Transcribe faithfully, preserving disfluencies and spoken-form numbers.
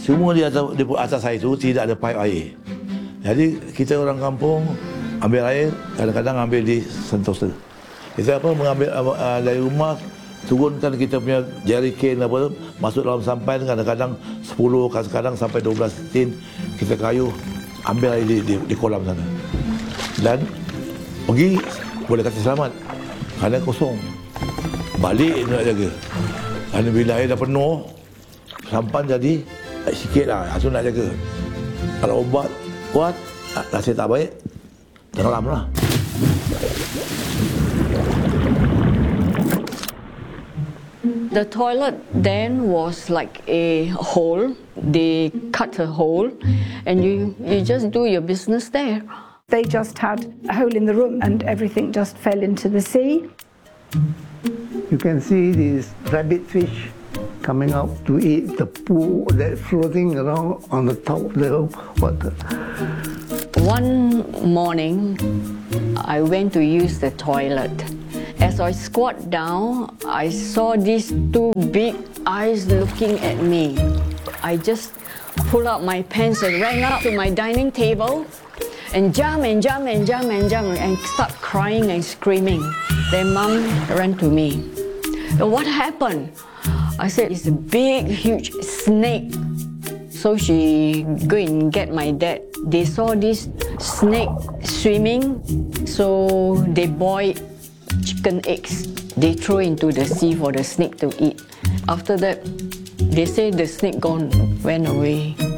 Semua di atas, di atas air itu tidak ada pipe air. Jadi kita orang kampung ambil air, kadang-kadang ambil di Sentosa. Kita apa mengambil uh, dari rumah, turunkan kita punya jerrycan apa masuk dalam sampan, kadang-kadang sepuluh, kadang-kadang sampai dua belas tin kita kayu ambil air di, di, di kolam sana. Dan pergi boleh kata selamat. Kerana kosong. Balik nak jaga. Kerana bila air dah penuh, sampan jadi sikit lah, itu nak jaga. Kalau ubat kuat, nasib tak baik, tenggelam lah. The toilet then was like a hole. They cut a hole and you, you just do your business there. They just had a hole in the room and everything just fell into the sea. You can see these rabbit fish coming out to eat the poo that's floating around on the top of the water. One morning, I went to use the toilet. As I squat down, I saw these two big eyes looking at me. I just pulled out my pants and ran up to my dining table and jump and jump and jump and jump and start crying and screaming. Then Mom ran to me. What happened? I said, it's a big, huge snake. So she go and get my dad. They saw this snake swimming, so they boiled chicken eggs. They throw into the sea for the snake to eat. After that, they say the snake gone, went away.